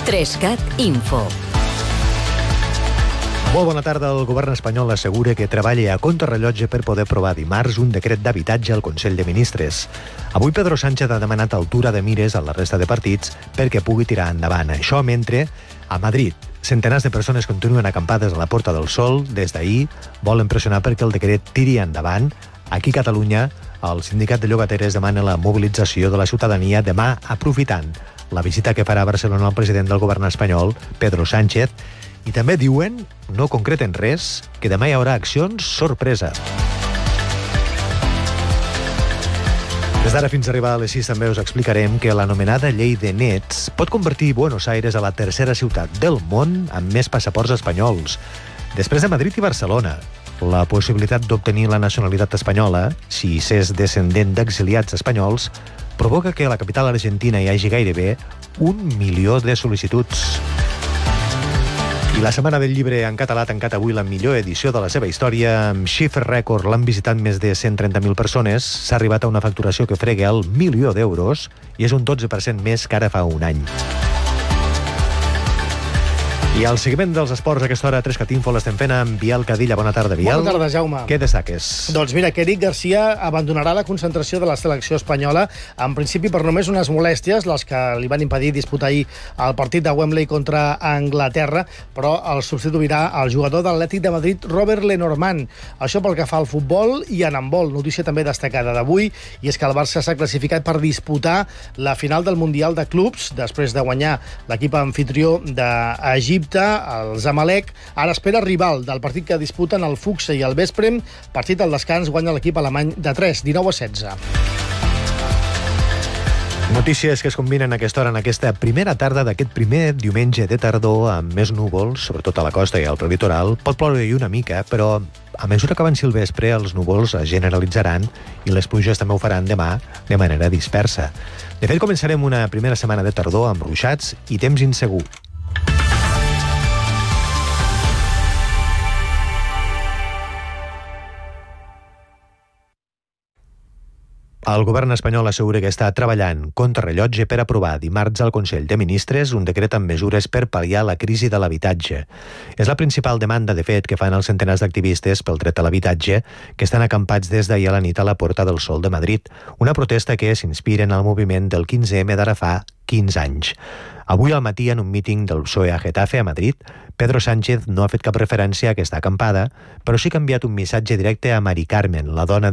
3CAT Info. Molt bona tarda. El govern espanyol assegura que treballa a contrarrellotge per poder aprovar dimarts un decret d'habitatge al Consell de Ministres. Avui Pedro Sánchez ha demanat altura de mires a la resta de partits perquè pugui tirar endavant. Això mentre, a Madrid, centenars de persones continuen acampades a la Porta del Sol. Des d'ahir volen pressionar perquè el decret tiri endavant. Aquí a Catalunya, el sindicat de llogateres demana la mobilització de la ciutadania demà, aprofitant la visita que farà a Barcelona el president del govern espanyol, Pedro Sánchez. I també diuen, no concreten res, que demà hi haurà accions sorpresa. Des d'ara fins a arribar a les 6 també us explicarem que l'anomenada llei de nets pot convertir Buenos Aires a la tercera ciutat del món amb més passaports espanyols. Després de Madrid i Barcelona, la possibilitat d'obtenir la nacionalitat espanyola, si s'és descendent d'exiliats espanyols, provoca que a la capital argentina hi hagi gairebé 1 milió de sol·licituds. I la Setmana del Llibre en català ha tancat avui la millor edició de la seva història. Amb xifra rècord l'han visitat més de 130.000 persones. S'ha arribat a una facturació que frega el 1.000.000 d'euros i és un 12% més que ara fa un any. I al seguiment dels esports a aquesta hora a 3CAT Info l'estem fent amb Biel Cadilla. Bona tarda, Biel. Bona tarda, Jaume. Què destaques? Doncs mira, que Eric Garcia abandonarà la concentració de la selecció espanyola, en principi per només unes molèsties, les que li van impedir disputar ahir el partit de Wembley contra Anglaterra, però el substituirà el jugador de l'Atlètic de Madrid, Robert Lenormand. Això pel que fa al futbol i en handbol. Notícia també destacada d'avui, i és que el Barça s'ha classificat per disputar la final del Mundial de Clubs, després de guanyar l'equip anfitrió d'Egipte, el Zamalek. Ara espera rival del partit que disputen el Fuxe i el Veszprém. Partit al descans, guanya l'equip alemany de 3, 19-16. Notícies que es combinen a aquesta hora, en aquesta primera tarda d'aquest primer diumenge de tardor, amb més núvols, sobretot a la costa i al prelitoral. Pot ploure-hi una mica, però a mesura que avanci el vespre, els núvols es generalitzaran i les pluges també ho faran demà de manera dispersa. De fet, començarem una primera setmana de tardor amb ruixats i temps insegur. El govern espanyol assegura que està treballant contrarellotge per aprovar dimarts al Consell de Ministres un decret amb mesures per pal·liar la crisi de l'habitatge. És la principal demanda, de fet, que fan els centenars d'activistes pel dret a l'habitatge que estan acampats des d'ahir a la nit a la Porta del Sol de Madrid, una protesta que s'inspira en el moviment del 15M d'ara fa 15 anys. Avui al matí, en un míting del PSOE a Getafe, a Madrid, Pedro Sánchez no ha fet cap referència a aquesta acampada, però sí que ha enviat un missatge directe a Mari Carmen, la dona